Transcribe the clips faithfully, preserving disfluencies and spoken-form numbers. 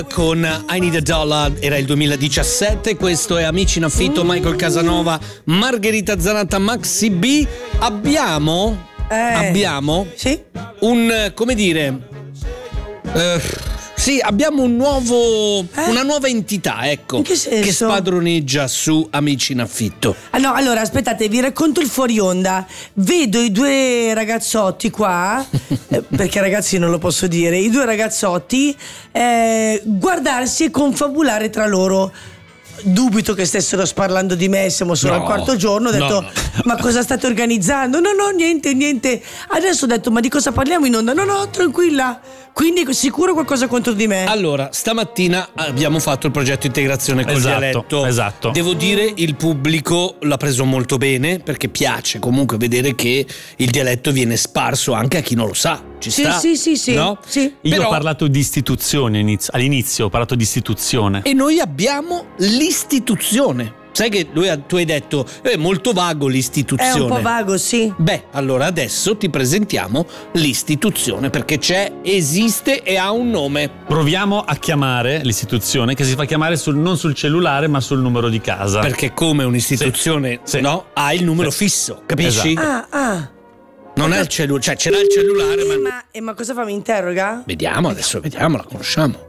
con I Need a Dollar, era il duemiladiciassette. Questo è Amici in affitto, Michael Casanova, Margherita Zanatta, Maxi B. Abbiamo eh, abbiamo sì? un, come dire, eh, sì, abbiamo un nuovo eh? una nuova entità, ecco, in che senso? Che spadroneggia su Amici in affitto. Ah, no, allora aspettate, vi racconto il fuori onda. Vedo i due ragazzotti qua, eh, perché ragazzi non lo posso dire, i due ragazzotti eh, guardarsi e confabulare tra loro. Dubito che stessero parlando di me, siamo solo No, al quarto giorno. Ho detto, no, no. ma cosa state organizzando? No, no, niente, niente. Adesso ho detto, ma di cosa parliamo in onda? No, no, tranquilla. Quindi sicuro qualcosa contro di me. Allora, stamattina abbiamo fatto il progetto integrazione col Esatto, dialetto. esatto. Devo dire, il pubblico l'ha preso molto bene, perché piace comunque vedere che il dialetto viene sparso anche a chi non lo sa. Ci Sì, sta? sì, sì, sì, No? sì. Io Però- ho parlato di istituzione inizio- all'inizio, ho parlato di istituzione. E noi abbiamo l'istituzione. Sai che lui ha- tu hai detto è molto vago È l'istituzione. un po' vago, sì. Beh, allora adesso ti presentiamo l'istituzione, perché c'è, esiste e ha un nome. Proviamo a chiamare l'istituzione, che si fa chiamare sul- non sul cellulare ma sul numero di casa. Perché come un'istituzione, Sì, sì. no, ha il numero Sì. fisso, capisci? Esatto. Ah, ah. Non ha il cellulare, cioè ce l'ha il cellulare, Eh, ma... ma, eh, ma cosa fa? Mi interroga? Vediamo adesso, vediamo, la conosciamo.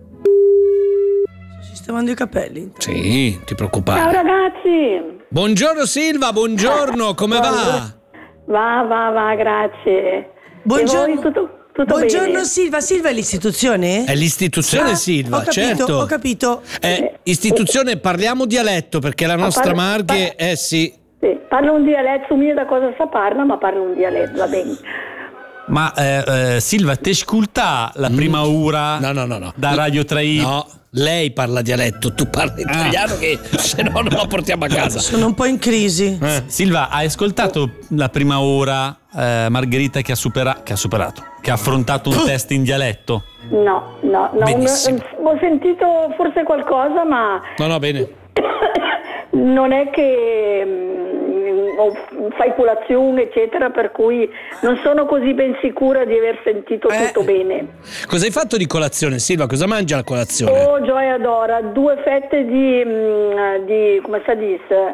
Sto sistemando i capelli. Sì, ti preoccupare. Ciao ragazzi! Buongiorno Silva, buongiorno, come va? Va, va, va, grazie. Buongiorno. E voi tutto, tutto Buongiorno bene? Silva. Silva è l'istituzione? È l'istituzione Ah, Silva, ho capito, certo. ho capito. Eh, istituzione, parliamo dialetto, perché la nostra parla- Marghe, eh sì. Sì, parlo un dialetto mio da cosa sa parla, ma parlo un dialetto, va bene. Ma eh, eh, Silva, te ascolta la prima ora No, no, no, no. da Radio tre i? No, lei parla dialetto, tu parli italiano, che se no non la portiamo a casa. Sono un po' in crisi. Eh. Silva, hai ascoltato la prima ora eh, Margherita che ha, supera- che ha superato, che ha affrontato un test in dialetto? No, no, no. Benissimo. un- ho sentito forse qualcosa, ma No, no, bene. non è che mm, ho- fai colazione, eccetera, per cui non sono così ben sicura di aver sentito Eh. tutto bene. Cosa hai fatto di colazione, Silva? Cosa mangia la colazione? Oh, gioia d'ora, due fette di, mm, di come si dice?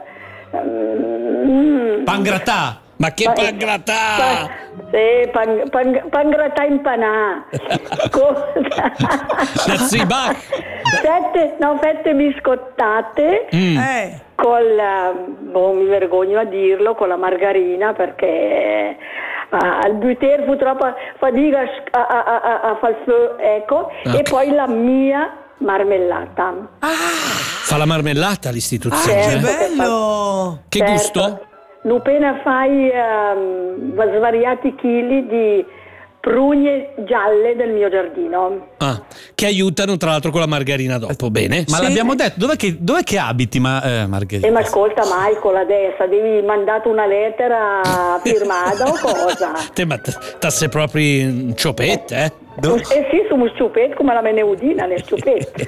Mm, Pangratà! Ma che Pa- pangratà! pa- sì, pan, pan, pangratà impanà. Cosa? Natsibach! Fette, no, fette biscottate Mm. Eh. con la, boh, mi vergogno a dirlo, con la margarina, perché ah, al buter purtroppo fatica a, a, a, a, a far il feu, ecco, Ok. e poi la mia marmellata. Fa la marmellata Ah, l'istituzione. che eh? bello! Che Certo. gusto? Non appena fai ehm, svariati chili di prugne gialle del mio giardino. Ah, che aiutano tra l'altro con la margarina dopo, bene? Ma Sì. l'abbiamo detto, dov'è che, dov'è che abiti, ma, eh, Margherita? E ma ascolta Michael adesso, devi mandare una lettera firmata o cosa? Te, ma t- tasse proprio in ciopette, eh? Do- Eh sì, sono sciupette come la meneudina, le sciupette.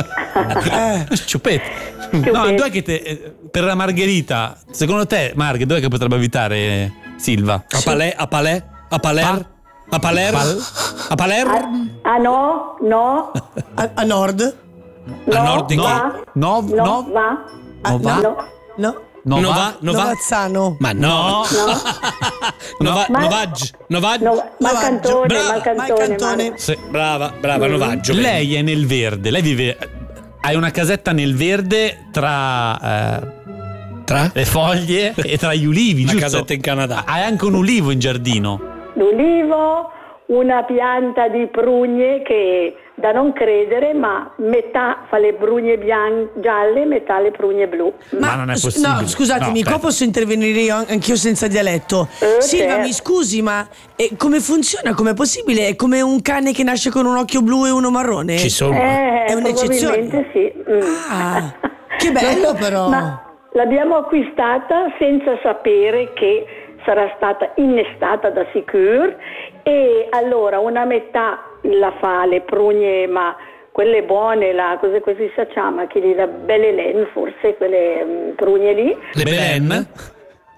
Eh. Ciuppetto. Ciuppetto. No, dov'è che te, eh, per la Margherita, secondo te, Marghe, dov'è che potrebbe abitare eh, Silva? A Palè, a Palè, a Paler, a Paler, Pal- a Paler, Ah, ah no, no, A, a nord? no, A nord di No, va, no, no, no, va, no, va, no, No. no, non va. va, non va. Novazzano. Ma no, Nova- Ma- Novaggio, Novaggio. no, Malcantone, Brava, Malcantone, Malcantone. Mal- Sì. Brava, brava, Novaggio. bene. Lei è nel verde, lei vive, hai una casetta nel verde tra eh, Tra? le foglie e tra gli ulivi, Una giusto? casetta in Canada. Hai anche un ulivo in giardino. l'ulivo, una pianta di prugne che da non credere, ma metà fa le prugne bian- gialle, metà le prugne blu. Ma non è s- possibile. No, scusatemi, No, qua beh. posso intervenire io an- anch'io senza dialetto. Eh, Silva, certo. mi scusi, ma eh, come funziona? Com'è possibile? È come un cane che nasce con un occhio blu e uno marrone? Ci sono. Eh, È un'eccezione. probabilmente sì. Mm. Ah, che bello Non so, però. Ma l'abbiamo acquistata senza sapere che sarà stata innestata da sicuro, e allora una metà la fa le prugne, ma quelle buone, la, cosa così si chiama, che di la Belle Laine, forse quelle mm, prugne lì. Le Belen?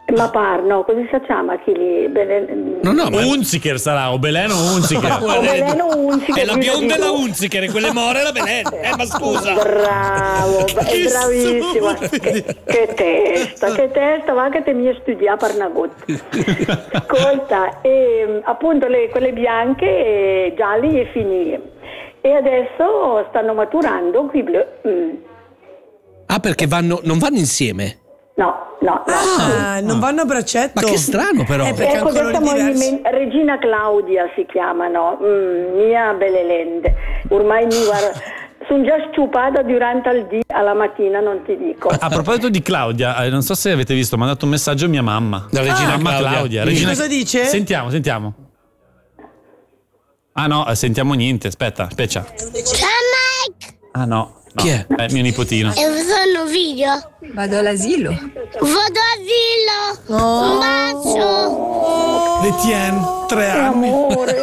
Ma parno, così si chiama chi lì? Belen... No, no, ma Unziker sarà, o Beleno o Unziker. O Beleno Unziker. è la bionda e la Unziker, e quelle more la Belen. Eh, ma scusa. Bravo, è bravissima. Che, che testa, che testa, va che te mi studi a Parnagut. Ascolta, e, appunto le, quelle bianche, e gialli e fini. E adesso stanno maturando qui blu. Mm. Ah, perché vanno, non vanno insieme? No, no, no. Ah, non vanno a braccetto. Ma che strano però. Eh, perché Ecco, ancora adesso diversi. moviment- Regina Claudia si chiamano, mm, mia Belelende. Ormai mi guarda, sono già stupata durante il dì alla mattina, non ti dico. A proposito di Claudia, eh, non so se avete visto, mi ha dato un messaggio mia mamma. La regina mamma Claudia. Claudia. Mm. Regina- Cosa dice? Sentiamo, sentiamo. Ah no, eh, sentiamo niente, aspetta, speccia. Ciao Mike! Ah no. no. Chi è? È mio nipotino. E fanno video? Vado all'asilo. Vado all'asilo! Un bacio! Etienne, tre anni. Amore.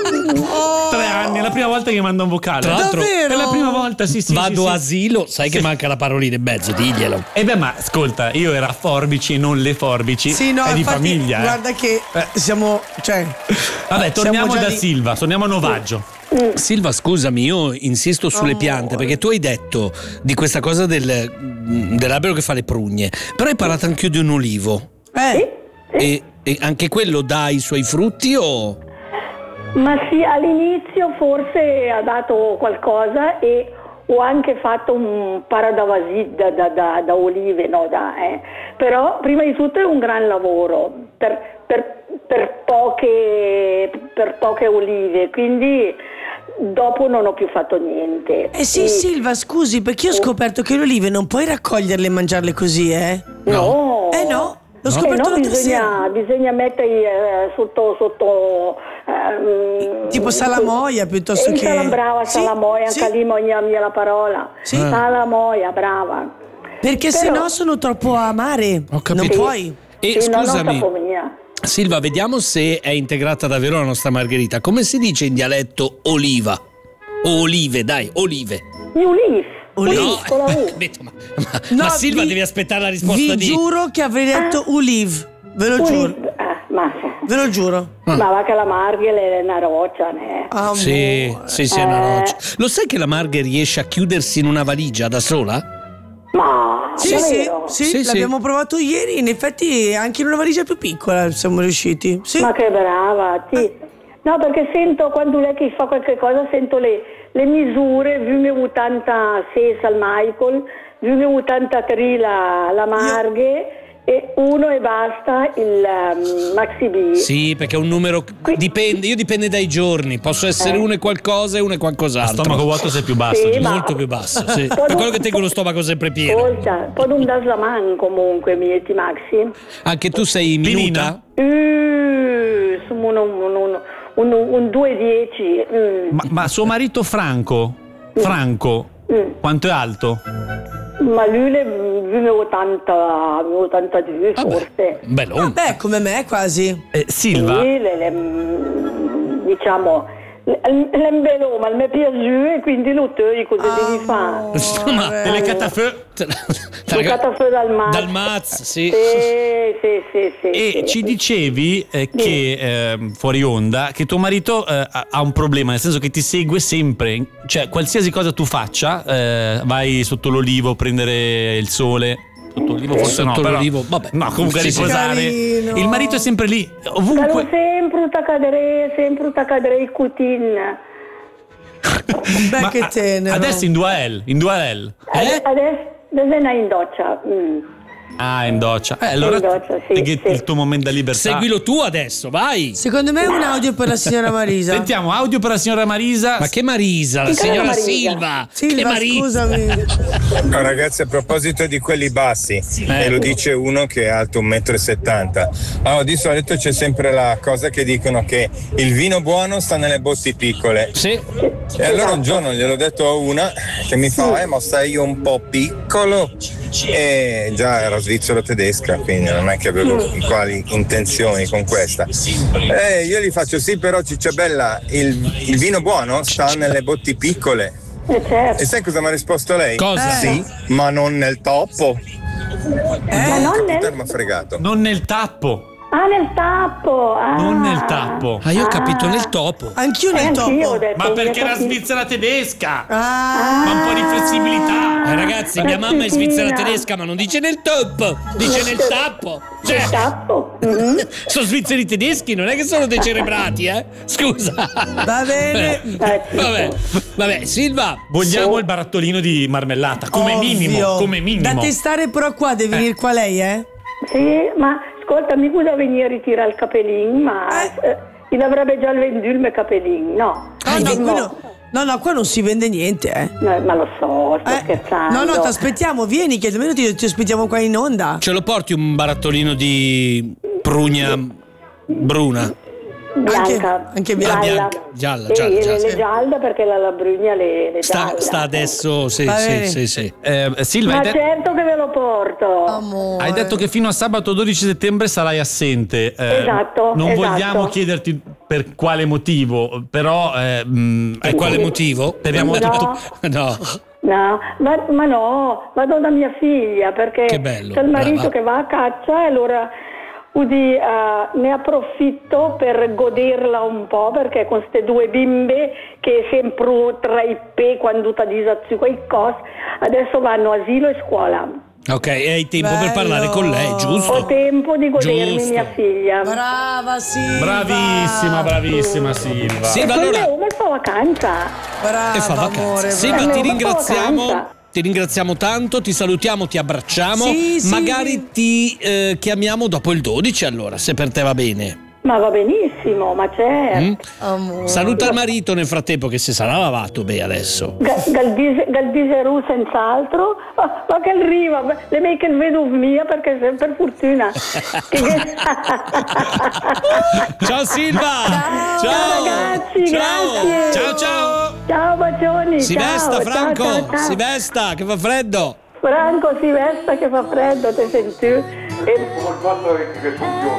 Tre anni, è la prima volta che manda un vocale. Tra l'altro, Davvero? È la prima volta, sì, sì. Vado sì, sì. asilo, sai che manca la parolina in mezzo, diglielo. E beh, ma ascolta, io era forbici e non le forbici. Sì, no, è di infatti, famiglia. eh. guarda che Eh. siamo, cioè, Vabbè, torniamo siamo già da lì. Silva, torniamo a Novaggio. Silva, scusami, io insisto sulle Amore. piante perché tu hai detto di questa cosa del, dell'albero che fa le prugne, però hai parlato anche di un olivo. eh, E, e anche quello dà i suoi frutti o... Ma sì, all'inizio forse ha dato qualcosa e ho anche fatto un paradavasi da, da, da, da olive, no, da, eh. Però prima di tutto è un gran lavoro per, per, per, poche, per poche olive, quindi dopo non ho più fatto niente. eh sì, E- Silva, scusi, perché io ho scoperto che le olive non puoi raccoglierle e mangiarle così, eh? No. Eh no, l'ho Eh scoperto no, l'altra sera. bisogna, bisogna metterli eh, sotto, sotto ehm, Tipo salamoia piuttosto eh, che- sala- brava, Sì, salamoia, sì. anche lì moglia mia la parola. Sì. Salamoia, brava. Perché Però- se no sono troppo amare. Ho capito. Non puoi. E Sì, no, non scusami, sapo mia. Silva, vediamo se è integrata davvero la nostra Margherita. Come si dice in dialetto oliva? O olive, dai, olive. Gli ulis. Ulis. Ulis con la U. capito, ma, ma- No, ma Silva vi- devi aspettare la risposta Vi di... giuro che avrei detto olive. Ve lo Ulis. giuro. Eh, ma, Ve lo giuro. ma va che la Marghele è una roccia, ne. Amore. Sì, sì, sì, è una Eh. roccia. Lo sai che la Marghe riesce a chiudersi in una valigia da sola? Ma Sì, sì, davvero? sì, Sì, sì. l'abbiamo provato ieri. In effetti anche in una valigia più piccola siamo riusciti. Sì. Ma che brava, sì. No, perché sento quando lei che fa qualche cosa, sento le, le misure, vume ottantasei al Michael, vume ottantatré la, la Marghe e uno e basta il um, Maxi B. Sì, perché è un numero... Qui- Dipende, io dipende dai giorni. Posso essere uno e qualcosa e uno e qualcos'altro. Stomaco vuoto sei più basso. Sì, ma- Molto più basso, sì. Poi- Per quello che tengo lo stomaco sempre pieno. Ascolta, poi non das la man comunque, mieti Maxi. Anche tu sei minuta? Uh, sono un, un, un, un, un due dieci. Mm. Ma, ma suo marito Franco, Franco, Mm. quanto è alto? Ma lui le vume ottanta, ottantadue forse. Bello. Vabbè, come me quasi. Eh, Silva? Sì, le, le, mm, diciamo, l'embello, ma mi piace e quindi lo togli, cosa devi fare? Insomma, Delle catafè. Lo catafè dal Maz. Dal Maz, sì. Sì, sì, sì, sì. E sì. ci dicevi eh, che eh, fuori onda che tuo marito eh, ha- ha un problema, nel senso che ti segue sempre, cioè qualsiasi cosa tu faccia, eh, vai sotto l'olivo a prendere il sole. Sotto l'olivo forse no, Sotto però- l'olivo, vabbè. no, comunque a Sì, sì. riposare. Carino. Il marito è sempre lì, Dallo ovunque. sempre ta cadere, sempre ta cadere il cutin. Beh, Ma che a- tenero. adesso in due L, in due L. Eh? Adesso adesso è in doccia. Mm. Ah, in doccia. Eh, allora In doccia, sì, che sì. il tuo momento di libertà. Seguilo tu adesso, vai. Secondo me è un audio per la signora Marisa. Sentiamo audio per la signora Marisa. Ma che Marisa, la Che cara signora Marisa? Silva. che Silva, Marisa. scusami. No, ragazzi, a proposito di quelli bassi, e lo dice uno che è alto un metro e settanta. Allora, di solito c'è sempre la cosa che dicono che il vino buono sta nelle botti piccole. Sì. E allora un giorno gliel'ho detto a una che mi fa, eh, ma sei un po' piccolo. E già ero svizzero tedesca, quindi non è che avevo quali intenzioni con questa. E io gli faccio, sì, però Cicciabella, il, il vino buono sta nelle botti piccole. Eh, certo. E sai cosa mi ha risposto lei? Cosa? Sì, ma non nel toppo. Ma non nel, Termo fregato. Non nel tappo. ah, nel tappo. Ah. Non nel tappo. Ah, io ho capito nel topo. Anch'io Eh, nel anch'io ho topo. detto, Ma perché io la capisco. Svizzera tedesca? Ah, Ma un po' di flessibilità. Eh, ragazzi, mia mamma è Cazzutina. svizzera tedesca, ma non dice nel top, dice nel tappo. Cioè, Nel tappo. Mhm. sono svizzeri tedeschi, non è che sono decerebrati, eh? Scusa. va bene. Eh, sì. Vabbè, vabbè, Silva. Vogliamo il barattolino di marmellata, come Ovvio. minimo, come minimo. Da testare però qua deve venire qua lei, eh? Sì, ma ascolta, mi vuoi venire a ritirare il capellin, ma eh, gli avrebbe già venduto il mio capellin, no? No, no, Quindi qui mo- no, no, no, qua non si vende niente, eh. no, ma lo so, sto Eh, scherzando. no, no, ti aspettiamo, vieni che almeno ti, ti aspettiamo qua in onda. Ce lo porti un barattolino di prugna bruna? Bianca, anche bianca. gialla. Gialla, Sì, gialla, le, gialla. le gialla perché la labrugna le, le Sta, gialla. sta adesso, sì, Va sì, bene. sì, sì. Eh, Silva, Ma hai, de- certo che ve lo porto. Amore. hai detto che fino a sabato dodici settembre sarai assente. Eh, Esatto, Non esatto. vogliamo chiederti per quale motivo, però... Eh, mh, Per ecco, quale motivo? Speriamo No. tutto... No. No, ma, ma no, vado da mia figlia perché Che bello, c'è il marito brava. che va a caccia e allora udi, eh, ne approfitto per goderla un po' perché con queste due bimbe che sempre tra i pe quando ti disazio quei cos adesso vanno asilo e scuola. Ok, e hai tempo per Bello. parlare con lei, giusto? Ho tempo di godermi Giusto. mia figlia. Brava Silva. Bravissima, bravissima Silva. Silva, Quella allora... è una fa vacanza. Brava, E fa vacanza. amore, Silva, brava. ti Eh, ma fa ringraziamo. vacanza. Ti ringraziamo tanto, ti salutiamo, ti abbracciamo. Sì, sì. Magari ti eh, chiamiamo dopo il dodici, allora, se per te va bene. Ma va benissimo, ma certo. Mm? Amore. Saluta il marito nel frattempo che si sarà lavato, beh, adesso. Ga- Galdise, Galdiseru senz'altro, ma, ma che arriva, le mie che vedo mia perché se- per fortuna. Che- Ciao Silva! Ciao, ragazzi, grazie. Ciao ciao! Ciao bacioni. Si ciao, vesta ciao, Franco, ciao, ciao. si vesta che fa freddo. Franco si vesta che fa freddo, ti senti? E-